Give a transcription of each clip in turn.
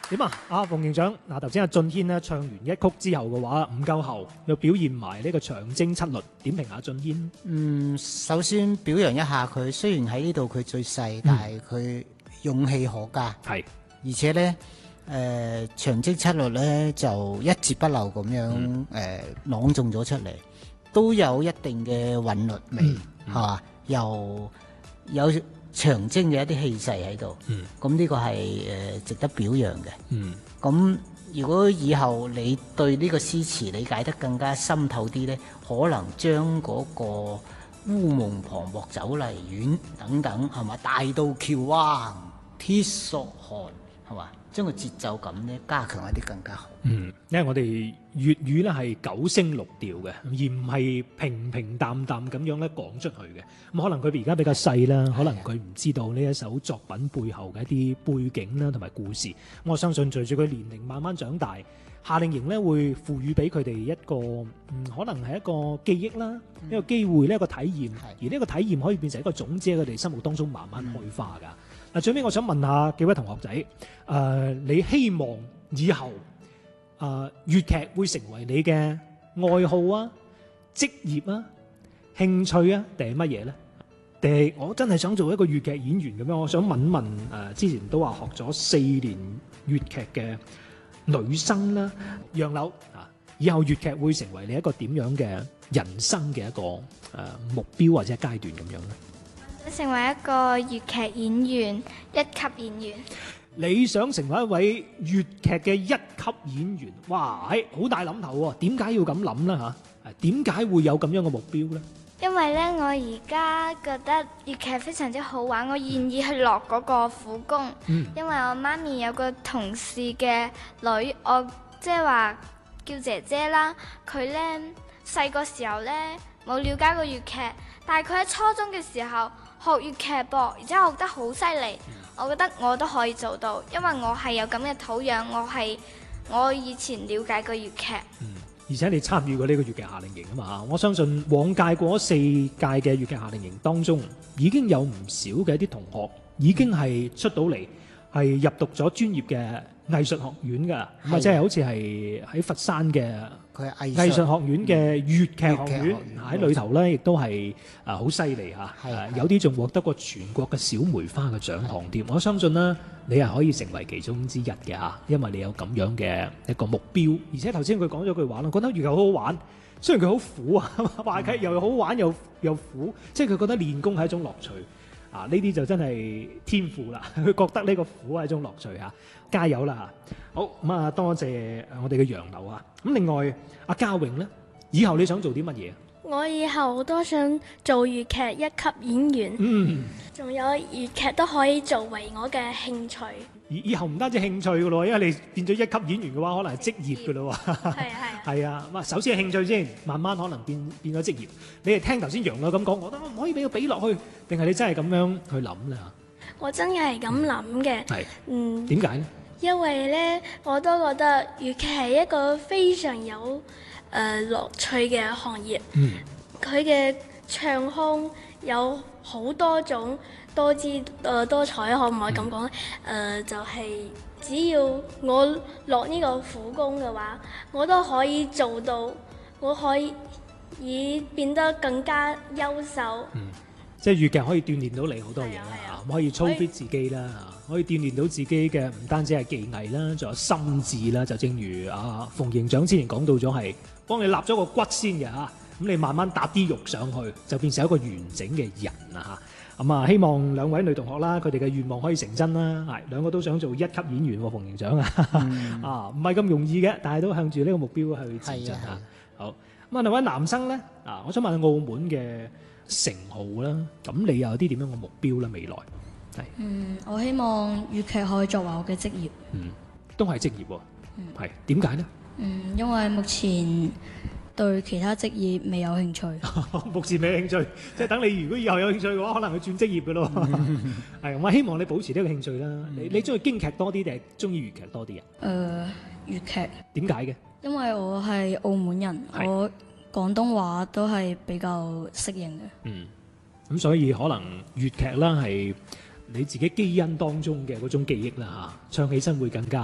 點啊？阿馮營長，嗱頭先阿俊軒咧唱完一曲之後嘅話唔夠喉，又表現埋呢個長征七律，點評下俊軒？ 首先表揚一下佢，雖然喺呢度佢最細，但係佢勇氣可嘉。 係， 而且咧長征七律咧就一字不漏咁樣朗誦咗出嚟，都有一定嘅韻律味，係嘛？又有長征嘅一啲氣勢喺度，咁呢個係值得表揚嘅。咁如果以後你對呢個詩詞理解得更加深透啲呢，可能將嗰個烏蒙磅礴酒荔園等等係嘛，大渡橋灣鐵索寒係嘛，將個節奏感呢加強一啲更加好。 因為我哋粵語咧係九聲六調嘅，而唔係平平淡淡咁樣咧講出去嘅。咁可能佢而家比較細啦，可能佢唔知道呢一首作品背後嘅一啲背景啦同埋故事。我相信隨住佢年齡慢慢長大，夏令營咧會賦予俾佢哋一個可能係一個記憶啦，一個機會，一個體驗。而呢個體驗可以變成一個種子喺佢哋心目當中慢慢開花㗎。嗱，最尾我想問下幾位同學仔，你希望以後粵劇會成為你嘅愛好啊、職業啊、興趣啊，定係乜嘢呢？定係我真係想做一個粵劇演員咁樣？我想問問之前都話學咗4年粵劇嘅女生啦，楊柳以後粵劇會成為你一個點樣嘅人生嘅一個目標或者階段咁樣呢？ 成為一個粵劇演員，一級演員。 你想成為一位粵劇嘅一級演員？哇，好大諗頭喎！點解要咁諗呢？嚇，點解會有咁樣嘅目標呢？ 因為呢，我而家覺得粵劇非常之好玩，我願意去落嗰個苦功。因為我媽咪有個同事嘅女，我即係話叫姐姐啦，佢呢細個時候呢冇了解過粵劇，但係佢喺初中嘅時候學粵劇噃，而且學得好犀利。我覺得我都可以做到，因為我係有咁嘅土壤，我以前了解過粵劇。 而且你參與過呢個粵劇夏令營啊嘛，我相信往屆過咗4屆嘅粵劇夏令營當中，已經有唔少嘅一啲同學已經係出到嚟，係入讀咗專業嘅藝術學院㗎，咁啊即係好似係喺佛山嘅佢係藝術學院嘅粵劇學院喺裏頭咧，亦都係好犀利嚇，有啲仲獲得過全國嘅小梅花嘅獎項添。我相信啦，你係可以成為其中之一嘅嚇，因為你有咁樣嘅一個目標。而且頭先佢講咗句話啦，覺得粵劇好好玩，雖然佢好苦啊，話劇又好玩又苦，即係佢覺得練功係一種樂趣。呢啲就真係天賦啦！佢覺得呢個苦係一種樂趣嚇，加油啦！好咁啊，多謝我哋嘅楊柳啊！咁另外阿嘉穎呢，以後你想做啲乜嘢？ 我以後都想做粵劇一級演員，仲有粵劇都可以作為我嘅興趣。 以後唔單止興趣㗎咯，因為你變咗一級演員嘅話，可能係職業㗎咯喎。係啊，咁啊，首先係興趣先，慢慢可能變咗職業。你係聽頭先楊柳咁講，我覺得唔可以俾佢俾落去，定係你真係咁樣去諗咧？ 我真係咁諗嘅。 係。點解呢？ 因為呢，我都覺得粵劇係一個非常有樂趣嘅行業。佢嘅唱腔有好多種多姿多彩，可唔可以咁講呢？就係只要我落呢個苦功嘅話，我都可以做到，我可以變得更加優秀。 即係粵劇可以鍛鍊到你好多嘢啦，可以操 fit 自己啦，可以鍛鍊到自己嘅唔單止係技藝啦，仲有心智啦。就正如馮營長之前講到咗，係幫你立咗個骨先嘅嚇，咁你慢慢搭啲肉上去，就變成一個完整嘅人啊嚇。咁啊，希望兩位女同學啦，佢哋嘅願望可以成真啦。係兩個都想做一級演員喎，馮營長啊，唔係咁容易嘅，但係都向住呢個目標去前進嚇。好咁啊，兩位男生咧我想問下澳門嘅成號啦，咁你有啲點樣嘅目標咧？未來係我希望粵劇可以作為我嘅職業。 都係職業喎。係點解呢？ 因為目前對其他職業未有興趣。 目前未興趣，即係等你如果以後有興趣嘅話，可能去轉職業嘅咯。係，我希望你保持呢個興趣啦。你中意京劇多啲定係中意粵劇多啲啊？ 粵劇。點解嘅？ 因為我係澳門人，我廣東話都係比較適應嘅。 咁所以可能粵劇啦係你自己基因當中嘅嗰種記憶啦嚇，唱起身會更加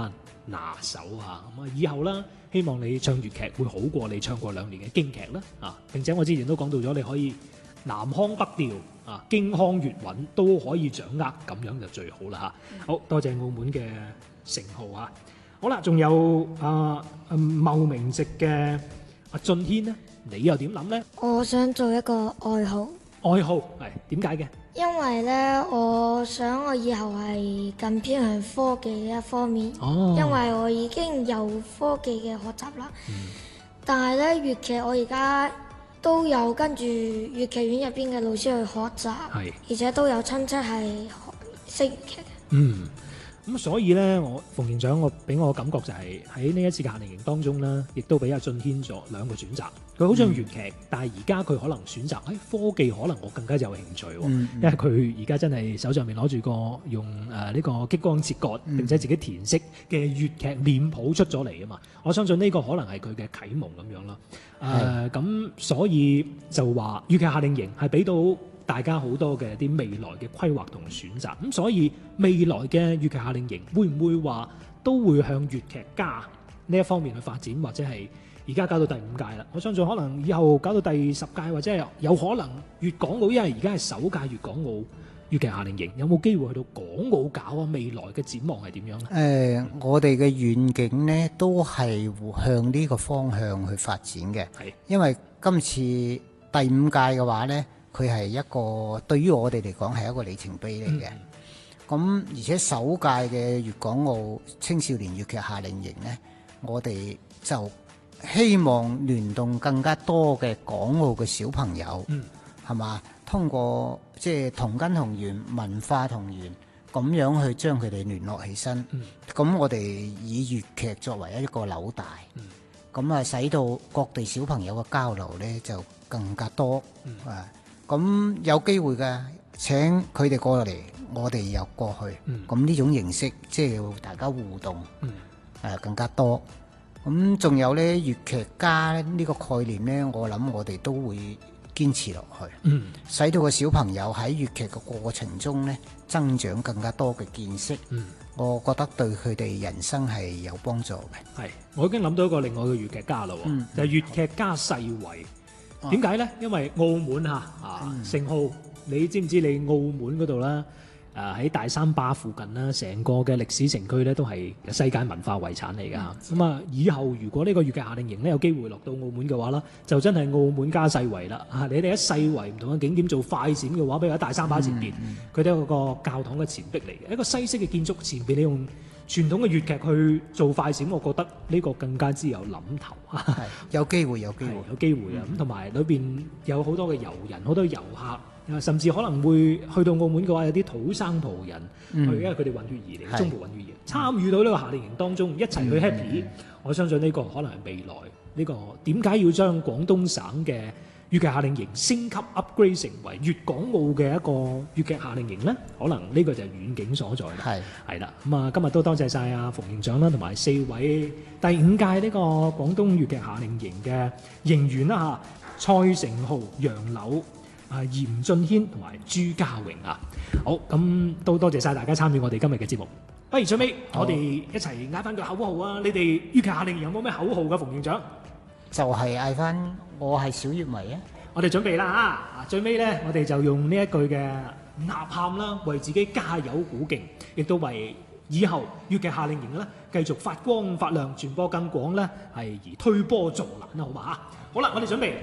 拿手嚇。咁啊，以後啦，希望你唱粵劇會好過你唱過2年嘅京劇啦。啊，並且我之前都講到咗，你可以南腔北調啊，京腔粵韻都可以掌握，咁樣就最好啦嚇。好多謝澳門嘅成浩啊！好啦，仲有茂名籍嘅阿俊軒咧，你又點諗呢？ 我想做一個愛好， 愛好係點解嘅？ 因為呢，我想我以後係更偏向科技嘅一方面，因為我已經有科技嘅學習啦。但係呢，粵劇我而家都有跟住粵劇院入邊嘅老師去學習，而且都有親戚係識粵劇嘅。 咁所以咧，馮營長俾我感覺就係喺呢一次嘅夏令營當中咧，亦都俾阿俊軒咗2個選擇。佢好中意粵劇，但係而家佢可能選擇喺科技，可能我更加有興趣喎。因為佢而家真係手上面攞住個用呢個激光切割並且自己填色嘅粵劇臉譜出咗嚟啊嘛。我相信呢個可能係佢嘅啟蒙咁樣啦。咁所以就話粵劇夏令營係俾到大家好多嘅啲未來嘅規劃同選擇，咁所以未來嘅粵劇夏令營會唔會話都會向粵劇家呢一方面去發展，或者係而家搞到第5屆啦？我相信可能以後搞到第10屆，或者係有可能粵港澳，因為而家係首屆粵港澳粵劇夏令營，有冇機會去到港澳搞啊？未來嘅展望係點樣呢？ 我哋嘅遠景呢都係向呢個方向去發展嘅，因為今次第5屆嘅話呢，佢係一個對於我哋嚟講係一個里程碑嚟嘅。咁而且首屆嘅粵港澳青少年粵劇夏令營呢，我哋就希望聯動更加多嘅港澳嘅小朋友，係嘛？通過即係同根同源、文化同源，咁樣去將佢哋聯絡起身。咁我哋以粵劇作為一個紐帶，咁啊使到各地小朋友嘅交流呢就更加多啊！咁有機會嘅，請佢哋過嚟，我哋又過去。咁呢種形式即係要大家互動，更加多。咁仲有呢粵劇家呢個概念呢，我諗我哋都會堅持落去，使到個小朋友喺粵劇嘅過程中呢，增長更加多嘅見識。我覺得對佢哋人生係有幫助嘅。 係，我已經諗到一個另外嘅粵劇家啦，就係粵劇家世遺。點解呢？因為澳門盛浩，你知唔知你澳門嗰度啦？喺大三巴附近啦，成個嘅歷史城區咧都係世界文化遺產嚟㗎。咁啊，以後如果呢個粵劇夏令營咧有機會落到澳門嘅話啦，就真係澳門家世遺啦。你哋喺世遺唔同嘅景點做快閃嘅話，比如喺大三巴前邊，佢都有個教堂嘅前壁嚟嘅，一個西式嘅建築前邊，你用傳統嘅粵劇去做快閃，我覺得呢個更加之有諗頭。 有機會啊！ 咁同埋裏邊有好多嘅遊人，好多遊客，甚至可能會去到澳門嘅話，有啲土生葡人因為佢哋混血兒嚟，中葡混血兒參與到呢個夏令營當中，一齊去 happy。我相信呢個可能係未來呢個點解要將廣東省嘅粵劇夏令營升級 upgrade 成為粵港澳嘅一個粵劇夏令營呢？可能呢個就係遠景所在啦。係啦，咁啊，今日都多謝晒阿馮營長啦，同埋4位第5屆呢個廣東粵劇夏令營嘅營員啦蔡成浩、楊柳、嚴俊軒同埋朱家榮啊。好，咁都多謝晒大家參與我哋今日嘅節目。不如最尾我哋一齊嗌翻句口號啊！你哋粵劇夏令營有冇咩口號㗎？馮營長就係嗌翻我係小粵迷啊！ 我哋準備啦最尾咧，我哋就用呢一句嘅吶喊啦，為自己加油鼓勁，亦都為以後粵劇夏令營咧繼續發光發亮、傳播更廣咧係而推波助瀾啦，好嘛？好啦，我哋準備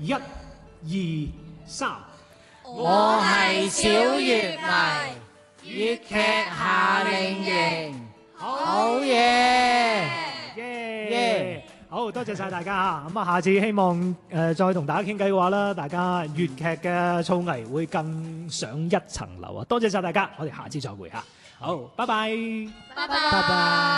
1、2、3。 我係小粵迷，粵劇夏令營，好嘢！ 好多謝晒大家咁下次希望再同大家傾偈嘅話啦，大家粵劇嘅造詣會更上一層樓啊！多謝晒大家，我哋下次再會好，拜拜。 拜拜。